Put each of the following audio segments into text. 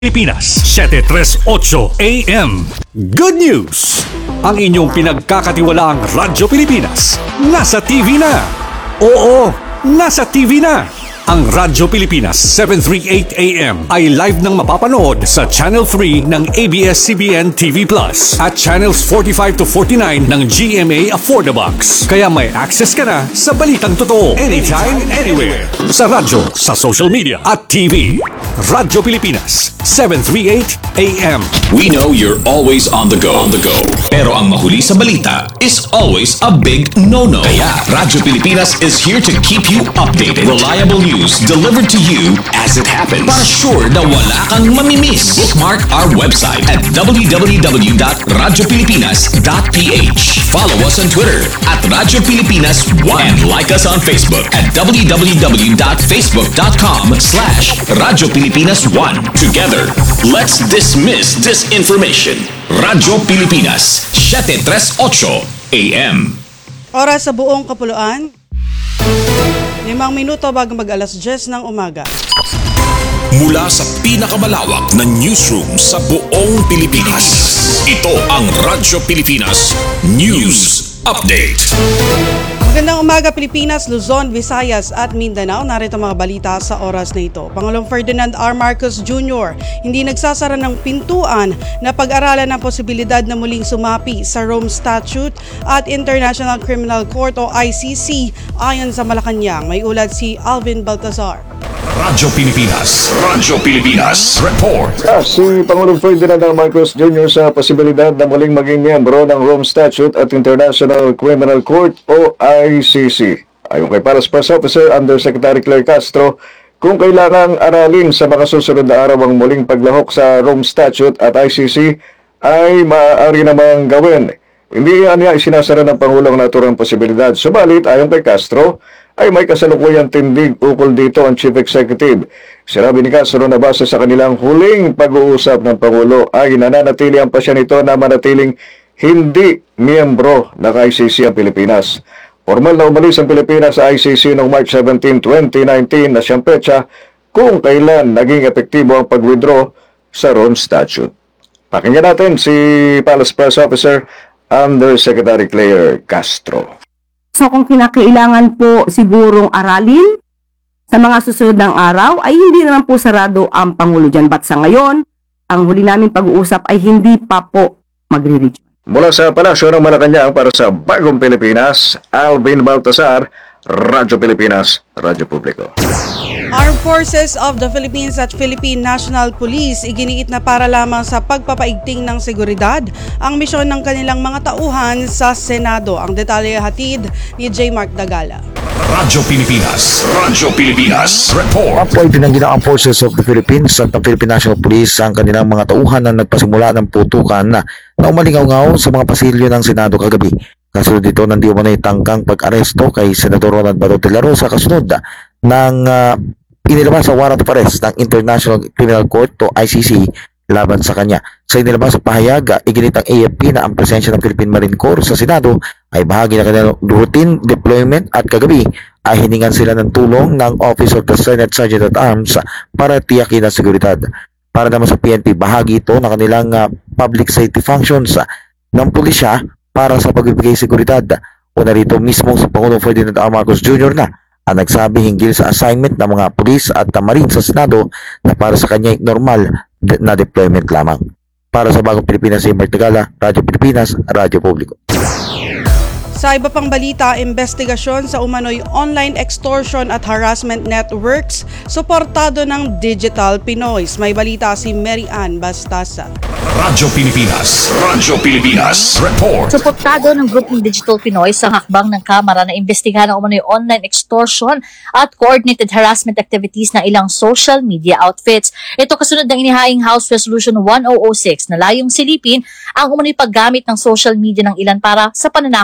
Pilipinas, 738 AM. Good news! Ang inyong pinagkakatiwalaang Radyo Pilipinas, nasa TV na. Oo, nasa TV na. Ang Radyo Pilipinas 738 AM ay live nang mapapanood sa Channel 3 ng ABS-CBN TV Plus at Channels 45 to 49 ng GMA Affordabox. Kaya may access ka na sa balitang totoo anytime, anywhere. Sa radyo, sa social media at TV. Radyo Pilipinas 738 AM. We know you're always on the go. Pero ang mahuli sa balita is always a big no-no. Kaya Radyo Pilipinas is here to keep you updated. Reliable news delivered to you as it happens. Para sure na wala kang mamimiss. Bookmark our website at www.radiopilipinas.ph. Follow us on Twitter at Radyo Pilipinas 1 and like us on Facebook at www.facebook.com/Radyo Pilipinas 1. Together, let's dismiss disinformation. Radyo Pilipinas 738 AM. Oras sa buong kapuluan. 5 minuto bago mag-alas 10 ng umaga. Mula sa pinakamalawak na newsroom sa buong Pilipinas. Ito ang Radyo Pilipinas News Update. Magandang umaga Pilipinas, Luzon, Visayas at Mindanao. Narito mga balita sa oras na ito. Pangulong Ferdinand R. Marcos Jr. hindi nagsasara ng pintuan na pag-aralan ng posibilidad na muling sumapi sa Rome Statute at International Criminal Court o ICC ayon sa Malacanang. May ulat si Alvin Baltazar. Radyo Pilipinas Report. Si Pangulong Ferdinand R. Marcos Jr. sa posibilidad na muling maging miyembro ng Rome Statute at International Criminal Court o ICC. Ayon kay Palace Press Officer Undersecretary Claire Castro, kung kailangang aralin sa makasusunod na araw ang muling paglahok sa Rome Statute at ICC ay maaari namang gawin. Hindi niya isinasara ng Pangulong naturang posibilidad. Subalit, ayon kay Castro, ay may kasalukuyang tindig ukol dito ang Chief Executive. Sinabi ni Castro na base sa kanilang huling pag-uusap ng Pangulo ay nananatili ang pasya nito na manatiling hindi miyembro ng ICC ang Pilipinas. Formal na umalis ang Pilipinas sa ICC noong March 17, 2019 na siyang petsa kung kailan naging epektibo ang pag-withdraw sa Rome Statute. Pakinggan natin si Palace Press Officer Undersecretary Claire Castro. So kung kinakailangan po sigurong aralin sa mga susunod ng araw, ay hindi naman po sarado ang Pangulo dyan. But sa ngayon, ang huli namin pag-uusap ay hindi pa po magre-reach. Mula sa Palasyo ng Malacanang para sa Bagong Pilipinas, Alvin Baltazar, Radyo Pilipinas, Radyo Publiko. Armed Forces of the Philippines at Philippine National Police iginiit na para lamang sa pagpapaigting ng seguridad ang misyon ng kanilang mga tauhan sa Senado. Ang detalye hatid ni J. Mark Dagala. Radyo Pilipinas Report. Apoy pinanggit ang Forces of the Philippines at ang Philippine National Police ang kanilang mga tauhan na nagpasimula ng putukan na umalingaw-ngaw sa mga pasilyo ng Senado kagabi. Kasunod dito ng di umanay tangkang pag-aresto kay Senador Ronald Bato de la Rosa kasunod ng inilabas sa warrant of arrest ng International Criminal Court o ICC laban sa kanya. Sa inilabas sa pahayag, iginit ang AFP na ang presensya ng Philippine Marine Corps sa Senado ay bahagi ng kanilang routine deployment at kagabi ay hiningan sila ng tulong ng Office of the Senate Sergeant at Arms para tiyakin ang seguridad. Para naman sa PNP, bahagi ito ng kanilang public safety functions ng pulisya para sa pagbibigay seguridad. Una rito mismo sa Pangulong Ferdinand R. Marcos Jr. na ang nagsabi hinggil sa assignment ng mga pulis at marine sa Senado na para sa kanya normal na deployment lamang. Para sa Bagong Pilipinas, si Mark Tagala, Radyo Pilipinas, Radyo Publiko. Sa iba pang balita, investigasyon sa umano'y online extortion at harassment networks, suportado ng Digital Pinoys. May balita si Mary Ann Bastasa. Radyo Pilipinas Report. Suportado ng grupong Digital Pinoys ang hakbang ng Kamara na imbestigahan ang umano'y online extortion at coordinated harassment activities ng ilang social media outfits. Ito kasunod ng inihaing House Resolution 1006 na layong silipin ang umano'y paggamit ng social media ng ilan para sa pananakot,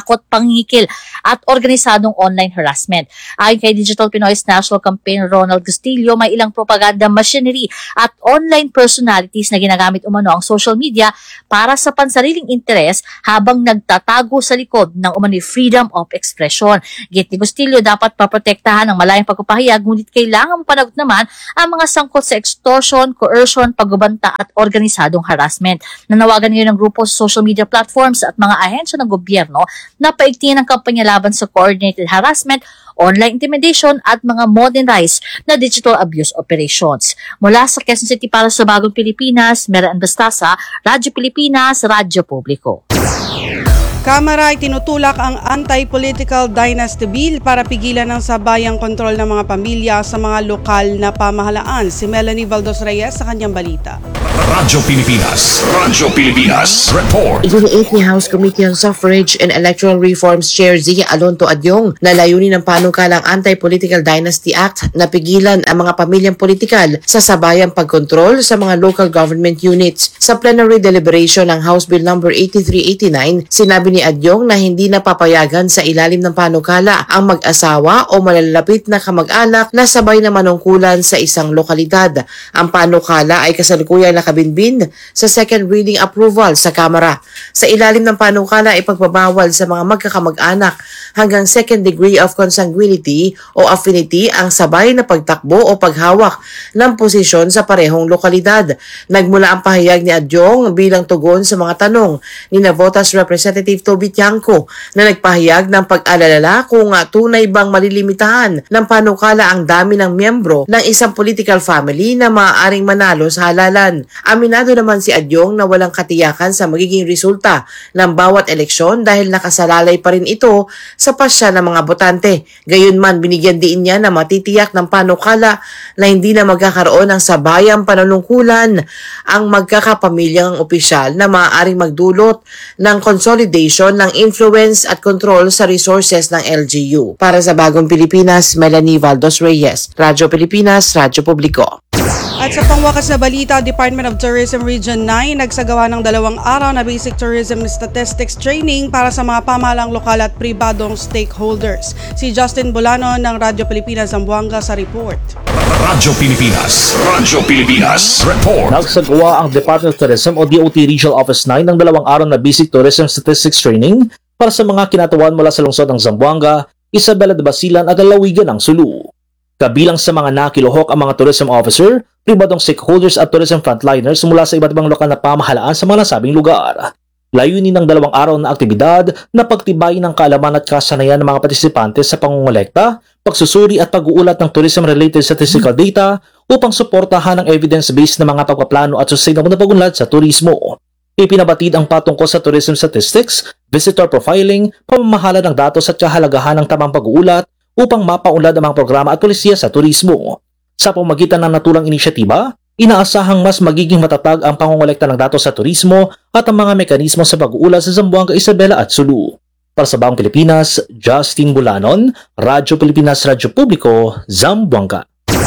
pangingikil at organisadong online harassment. Ayon kay Digital Pinoy's National Campaign Ronald Castillo, may ilang propaganda machinery at online personalities na ginagamit umano ang social media para sa pansariling interes habang nagtatago sa likod ng umano'y freedom of expression. Git ni Castillo, dapat paprotektahan ang malayang pagpapahayag, ngunit kailangan panagot naman ang mga sangkot sa extortion, coercion, pagbabanta at organisadong harassment. Nanawagan ngayon ng grupo sa social media platforms at mga ahensya ng gobyerno na paigtingin ang kampanya laban sa coordinated harassment, online intimidation at mga modernized na digital abuse operations. Mula sa Quezon City para sa Bagong Pilipinas, Meran Bastasa, Radyo Pilipinas, Radyo Publiko. Kamara ay tinutulak ang Anti-Political Dynasty Bill para pigilan ang sabayang kontrol ng mga pamilya sa mga lokal na pamahalaan. Si Melanie Valdos Reyes sa kanyang balita. Radyo Pilipinas. Radyo Pilipinas. Report. Iginiit ni House Committee on Suffrage and Electoral Reforms Chair Zia Alonto Adyong na layunin ng panukalang Anti-Political Dynasty Act na pigilan ang mga pamilyang politikal sa sabayang pagkontrol sa mga local government units. Sa plenary deliberation ng House Bill No. 8389, sinabi ni Adyong na hindi napapayagan sa ilalim ng panukala ang mag-asawa o malalapit na kamag-anak na sabay na manungkulan sa isang lokalidad. Ang panukala ay kasalukuyang nakabinbin sa second reading approval sa Kamara. Sa ilalim ng panukala ay pagbabawal sa mga magkakamag-anak hanggang second degree of consanguinity o affinity ang sabay na pagtakbo o paghawak ng posisyon sa parehong lokalidad. Nagmula ang pahayag ni Adyong bilang tugon sa mga tanong ni Navotas Representative Toby Tiangco na nagpahayag ng pag-alala kung tunay bang malilimitahan ng panukala ang dami ng miyembro ng isang political family na maaaring manalo sa halalan. Aminado naman si Adyong na walang katiyakan sa magiging resulta ng bawat eleksyon dahil nakasalalay pa rin ito sa pasya ng mga botante. Gayunman, binigyan din niya na matitiyak ng panukala na hindi na magkakaroon ng sabayang panunungkulan ang magkakapamilyang opisyal na maaaring magdulot ng consolidation ng influence at control sa resources ng LGU. Para sa Bagong Pilipinas, Melanie Valdos Reyes, Radyo Pilipinas, Radyo Publiko. At sa pangwakas na balita, Department of Tourism Region 9 nagsagawa ng 2 araw na Basic Tourism Statistics Training para sa mga pamahalang lokal at pribadong stakeholders. Si Justin Bulano ng Radyo Pilipinas Zamboanga sa report. Radyo Pilipinas. Radyo Pilipinas. Report. Nagsagawa ang Department of Tourism o DOT Regional Office 9 ng 2 araw na Basic Tourism Statistics Training para sa mga kinatawan mula sa lungsod ng Zamboanga, Isabela de Basilan at lalawigan ng Sulu. Kabilang sa mga nakiluhok ang mga tourism officer, pribadong stakeholders at tourism frontliners mula sa iba't ibang lokal na pamahalaan sa mga nasabing lugar. Layunin ng 2 araw na aktibidad na pagtibayin ng kaalaman at kasanayan ng mga partisipante sa pangungolekta, pagsusuri at pag-uulat ng tourism-related statistical data upang suportahan ang evidence-based na mga pagpaplano at sustainable na pag-unlad sa turismo. Ipinabatid ang patungkol sa tourism statistics, visitor profiling, pamamahala ng datos at kahalagahan ng tamang pag-uulat upang mapaunlad ang mga programa at polisiya sa turismo. Sa pamamagitan ng natulang inisyatiba, inaasahang mas magiging matatag ang pangongolekta ng datos sa turismo at ang mga mekanismo sa pag-uulat sa Zamboanga, Isabela at Sulu. Para sa Bagong Pilipinas, Justin Bulanon, Radyo Pilipinas, Radyo Publiko, Zamboanga.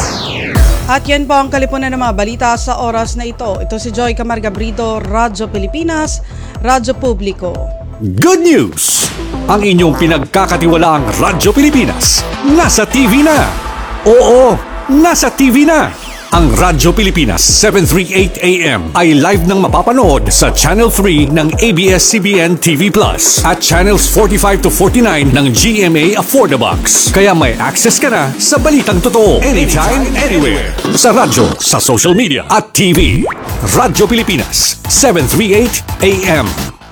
At yan po ang kalipunan ng mga balita sa oras na ito. Ito si Joy Camarga-Brito, Radyo Pilipinas, Radyo Publiko. Good news! Ang inyong pinagkakatiwalaang Radyo Pilipinas nasa TV na. Oo, nasa TV na. Ang Radyo Pilipinas 738 AM ay live nang mapapanood sa Channel 3 ng ABS-CBN TV Plus at Channels 45 to 49 ng GMA Affordabox. Kaya may access ka na sa balitang totoo anytime, anywhere. Sa radyo, sa social media at TV. Radyo Pilipinas 738 AM.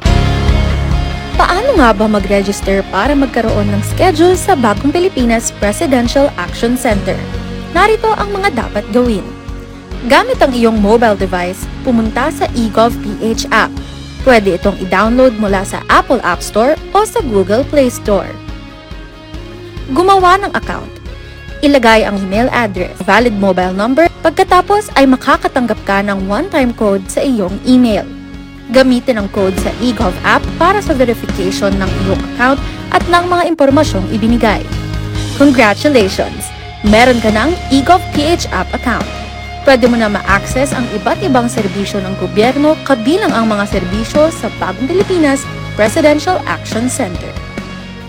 Paano nga ba mag-register para magkaroon ng schedule sa Bagong Pilipinas Presidential Action Center? Narito ang mga dapat gawin. Gamit ang iyong mobile device, pumunta sa eGovPH app. Pwede itong i-download mula sa Apple App Store o sa Google Play Store. Gumawa ng account. Ilagay ang email address, valid mobile number, pagkatapos ay makakatanggap ka ng one-time code sa iyong email. Gamitin ang code sa eGov app para sa verification ng iyong account at ng mga impormasyong ibinigay. Congratulations! Meron ka ng eGovPH app account. Pwede mo na ma-access ang iba't ibang serbisyo ng gobyerno kabilang ang mga serbisyo sa Bagong Pilipinas Presidential Action Center.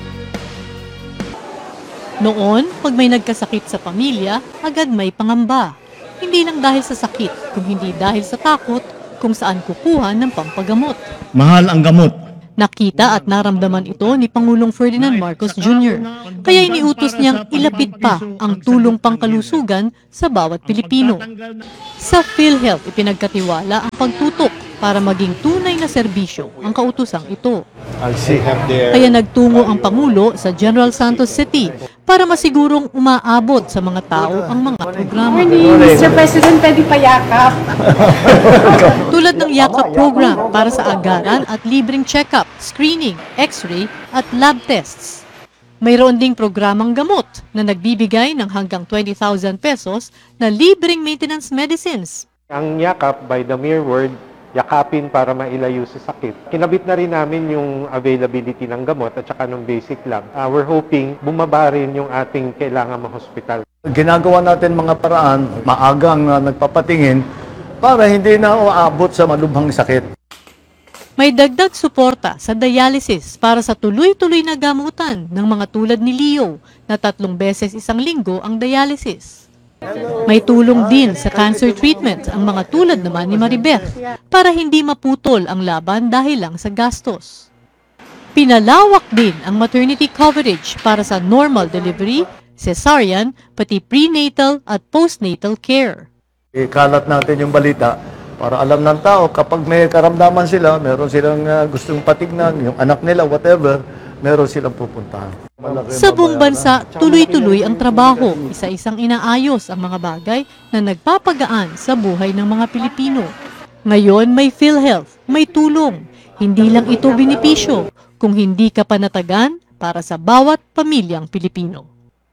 Noon, pag may nagkasakit sa pamilya, agad may pangamba. Hindi lang dahil sa sakit, kung hindi dahil sa takot kung saan kukuha ng pampagamot. Mahal ang gamot. Nakita at naramdaman ito ni Pangulong Ferdinand Marcos Jr. Kaya iniutos niyang ilapit pa ang tulong pangkalusugan sa bawat Pilipino. Sa PhilHealth, ipinagkatiwala ang pagtutok para maging tunay na serbisyo ang kautusang ito. Kaya nagtungo ang Pangulo sa General Santos City para masigurong umaabot sa mga tao ang mga programa. Mr. President, pwede pa yakap. Tulad ng yakap program para sa agaran at libreng check-up, screening, x-ray at lab tests. Mayroon ding programang gamot na nagbibigay ng hanggang 20,000 pesos na libreng maintenance medicines. Ang yakap, by the mere word, yakapin para mailayo sa sakit. Kinabit na rin namin yung availability ng gamot at saka ng basic lab. We're hoping bumaba rin yung ating kailangan ma-hospital. Ginagawa natin mga paraan, maagang nagpapatingin para hindi na uabot sa malubhang sakit. May dagdag suporta sa dialysis para sa tuloy-tuloy na gamutan ng mga tulad ni Leo na 3 beses isang linggo ang dialysis. May tulong din sa cancer treatment ang mga tulad naman ni Maribeth para hindi maputol ang laban dahil lang sa gastos. Pinalawak din ang maternity coverage para sa normal delivery, cesarean, pati prenatal at postnatal care. Ikalat natin yung balita para alam ng tao kapag may karamdaman sila, meron silang gustong patignan, yung anak nila, whatever, meron silang pupuntahan. Sa buong bansa, tuloy-tuloy ang trabaho, isa-isang inaayos ang mga bagay na nagpapagaan sa buhay ng mga Pilipino. Ngayon may PhilHealth, may tulong. Hindi lang ito benepisyo, kung hindi ka panatagan para sa bawat pamilyang Pilipino.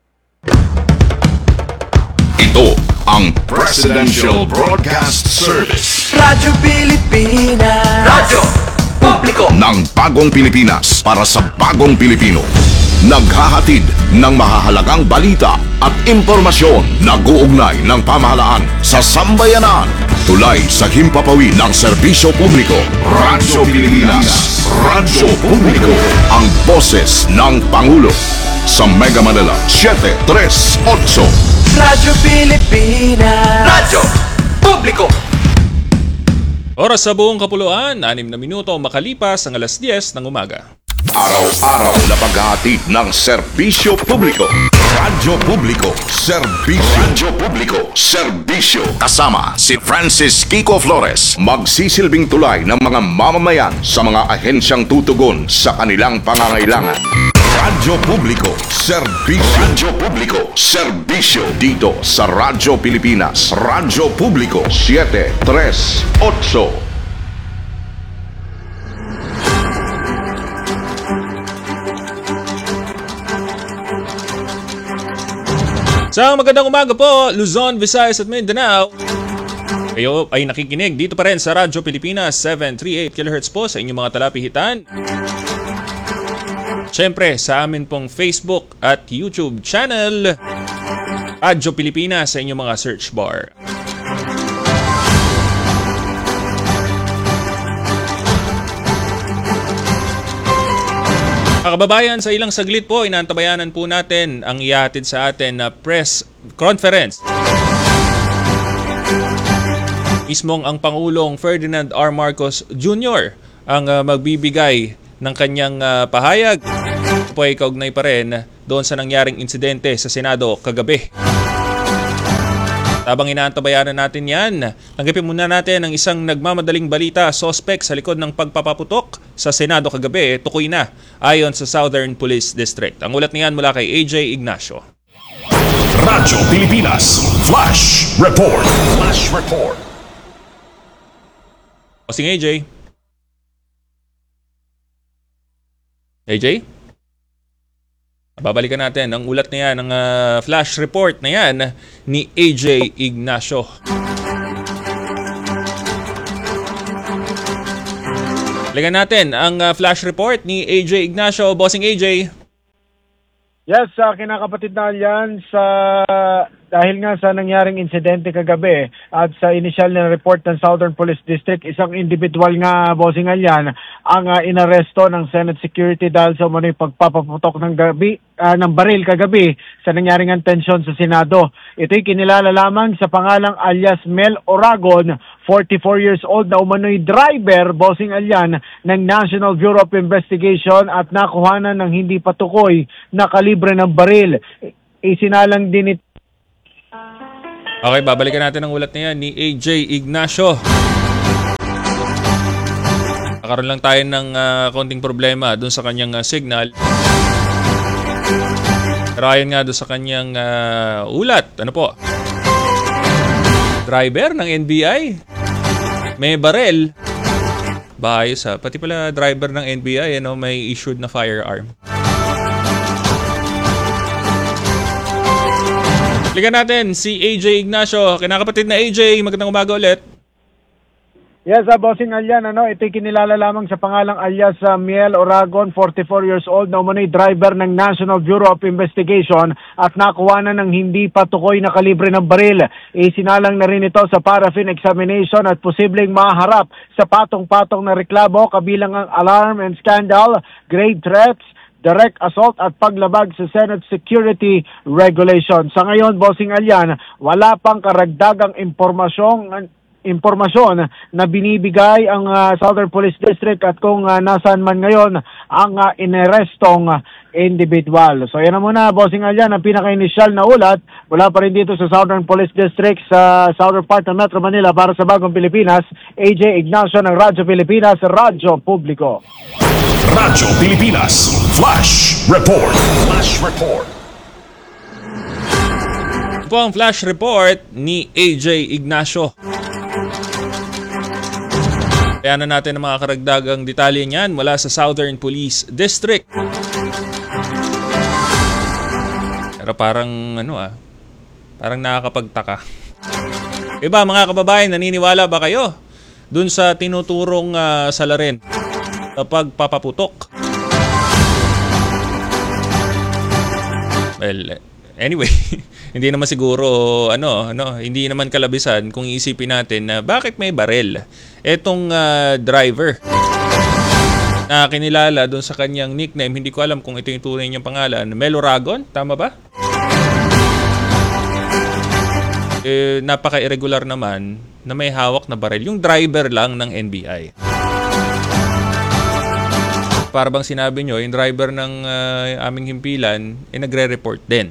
Ito ang Presidential Broadcast Service. Radyo Pilipinas. Radyo Publiko ng bagong Pilipinas para sa bagong Pilipino. Naghahatid ng mahahalagang balita at impormasyon na guugnay ng pamahalaan sa sambayanan. Tulay sa himpapawid ng serbisyo publiko. Radyo Pilipinas. Radyo Publiko. Ang boses ng Pangulo. Sa Mega Manila, 738. Radyo Pilipinas. Radyo Publiko. Oras sa buong kapuluan, 6 na minuto makalipas ang alas 10 ng umaga. Araw-araw na paghahatid ng serbisyo publiko. Radyo Publiko, serbisyo. Radyo Publiko, serbisyo. Kasama si Francis Kiko Flores, magsisilbing tulay ng mga mamamayan sa mga ahensyang tutugon sa kanilang pangangailangan. Radyo Publiko, serbisyo. Radyo Publiko, serbisyo. Dito sa Radyo Pilipinas. Radyo Publiko, 738. Sa magandang umaga po, Luzon, Visayas at Mindanao. Kayo ay nakikinig dito pa rin sa Radyo Pilipinas, 738 kHz po sa inyong mga talapihitan. Siyempre, sa amin pong Facebook at YouTube channel, Radyo Pilipinas sa inyong mga search bar. Mga kababayan, sa ilang saglit po, inaantabayanan po natin ang ihatid sa atin na press conference. Mismong ang Pangulong Ferdinand R. Marcos Jr. ang magbibigay ng kanyang pahayag. Ito po ay kaugnay pa rin doon sa nangyaring insidente sa Senado kagabi. Habang inaantabayanan natin yan, tanggapin muna natin ang isang nagmamadaling balita. Suspect sa likod ng pagpapaputok sa Senado kagabi, tukoy na ayon sa Southern Police District. Ang ulat niyan mula kay AJ Ignacio. Radyo Pilipinas Flash Report. Flash Report. Posting AJ. AJ? Babalikan natin ang ulat na yan, ang flash report na yan ni AJ Ignacio. Balikan natin ang flash report ni AJ Ignacio. Bossing AJ. Yes, kinakapatid na yan sa dahil nga sa nangyaring insidente kagabi at sa initial na report ng Southern Police District, isang individual nga, Bossing Alyan, ang inaresto ng Senate Security dahil sa umano'y pagpapaputok ng baril kagabi sa nangyaring tensyon sa Senado. Ito'y kinilala lamang sa pangalang alias Mel Oragon, 44 years old na umano'y driver, Bossing Alyan, ng National Bureau of Investigation at nakuhanan ng hindi patukoy na kalibre ng baril. Isinalang din ito. Okay, babalikan natin ang ulat na yan ni AJ Ignacio. Nakaroon lang tayo ng konting problema dun sa kanyang signal. Pero ayon nga dun sa kanyang ulat, ano po? Driver ng NBI? May barel? Bayos ha. Pati pala driver ng NBI, may issued na firearm. Balikan natin si AJ Ignacio. Kinakapatid na AJ, magandang umaga ulit. Yes, Bossing Alyan, ito'y kinilala lamang sa pangalang alias Miel Oragon, 44 years old, na umano'y driver ng National Bureau of Investigation at nakuha na ng hindi patukoy na kalibre ng baril. Isinalang na rin ito sa paraffin examination at posibleng maharap sa patong-patong na reklamo kabilang ang alarm and scandal, grave threats, direct assault at paglabag sa Senate Security Regulation. Sa ngayon, Bossing Alyan, wala pang karagdagang impormasyon na binibigay ang Southern Police District at kung nasaan man ngayon ang inarestong individual. So yan na muna, Bossing Alyan, ang pinaka-initial na ulat mula pa rin dito sa Southern Police District sa Southern part ng Metro Manila para sa Bagong Pilipinas. AJ Ignacio ng Radyo Pilipinas, Radyo Publiko. Radyo Pilipinas Flash Report. Flash Report. Ito po ang Flash Report ni AJ Ignacio. Kaya na natin ang mga karagdagang detalye niyan mula sa Southern Police District. Pero parang parang nakakapagtaka. Iba mga kababayan, naniniwala ba kayo dun sa tinuturong salarin sa pagpapaputok? Well, anyway, hindi naman siguro hindi naman kalabisan kung iisipin natin na bakit may barel etong driver na kinilala doon sa kanyang nickname. Hindi ko alam kung ito yung tunay niyang pangalan. Mel Oragon, tama ba? Napaka-irregular naman na may hawak na barel. Yung driver lang ng NBI. Para bang sinabi nyo, yung driver ng aming himpilan nagre-report din.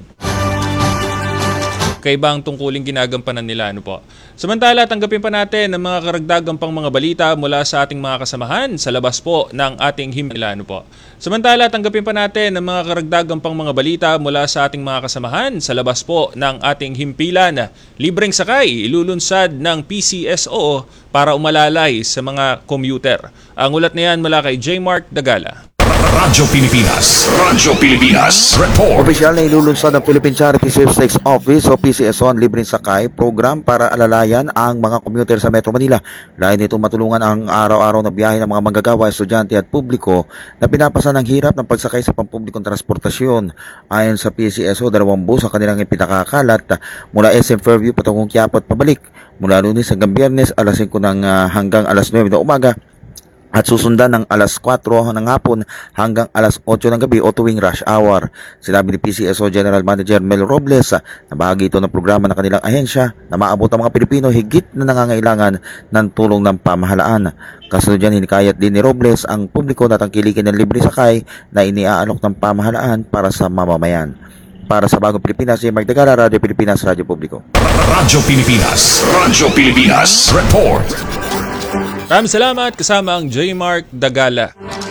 Kaibang tungkuling ginagampanan nila, po. Samantala, tanggapin pa natin ang mga karagdagang pang mga balita mula sa ating mga kasamahan sa labas po ng ating himpilan, po. Samantala, tanggapin pa natin ang mga karagdagang pang mga balita mula sa ating mga kasamahan sa labas po ng ating himpilan. Libreng sakay, ilulunsad ng PCSO para umalalay sa mga commuter. Ang ulat na yan mula kay J. Mark Dagala. Radyo Pilipinas. Radyo Pilipinas. Report. Opisyal na ilulunsad ng Philippine Charity Sweepstakes Office o PCSO ang libreng sakay program para alalayan ang mga commuter sa Metro Manila. Lain nito matulungan ang araw-araw na biyahe ng mga manggagawa, estudyante at publiko na pinapasa ng hirap ng pagsakay sa pampublikong transportasyon. Ayon sa PCSO, 2 bus ang kanilang ipinakakalat mula SM Fairview patungong Quiapo at pabalik mula Lunes hanggang Biyernes alas 5 hanggang alas 9 ng umaga. At susundan ng alas 4 ng hapon hanggang alas 8 ng gabi o tuwing rush hour. Sinabi ni PCSO General Manager Mel Robles na bahagi ito ng programa ng kanilang ahensya na maabot ang mga Pilipino higit na nangangailangan ng tulong ng pamahalaan. Kasunod dyan, hinikayat din ni Robles ang publiko na tangkilikin ng libre sakay na iniaalok ng pamahalaan para sa mamamayan. Para sa Bagong Pilipinas, J. Mark Dagala, Radio Pilipinas, Radyo Publiko. Radyo Pilipinas. Radyo Pilipinas. Report. Maraming salamat, kasama ang J. Mark Dagala.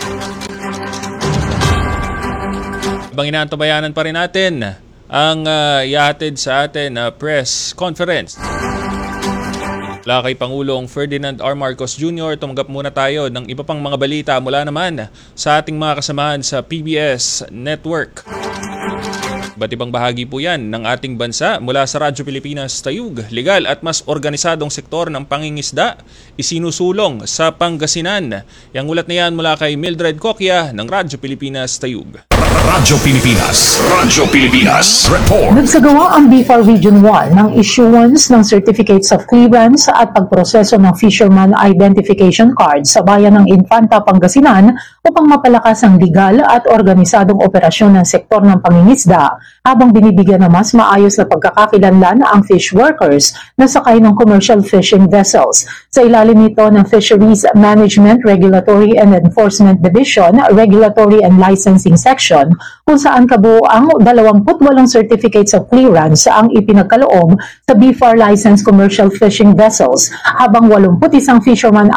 Habang inaantabayanan pa rin natin ang ihahatid sa atin na press conference mula kay Pangulong Ferdinand R. Marcos Jr. Tumanggap muna tayo ng iba pang mga balita mula naman sa ating mga kasamahan sa PBS Network. Iba't ibang bahagi po yan ng ating bansa mula sa Radyo Pilipinas Tayug. Legal at mas organisadong sektor ng pangingisda isinusulong sa Pangasinan. Yang ulat na yan mula kay Mildred Coquia ng Radyo Pilipinas Tayug. Radyo Pilipinas. Radyo Pilipinas. Report. Nagsagawa ang BIFAR Region 1 ng issuance ng Certificates of Clearance at pagproseso ng Fisherman Identification Card sa bayan ng Infanta, Pangasinan upang mapalakas ang legal at organisadong operasyon ng sektor ng pangingisda habang binibigyan ng mas maayos na pagkakakilanlan ang fish workers na sakay ng commercial fishing vessels. Sa ilalim nito ng Fisheries Management, Regulatory and Enforcement Division, Regulatory and Licensing Section, kung saan kabuoang 28 certificates of clearance ang ipinagkaloob sa BIFAR licensed commercial fishing vessels, habang 81 fisherman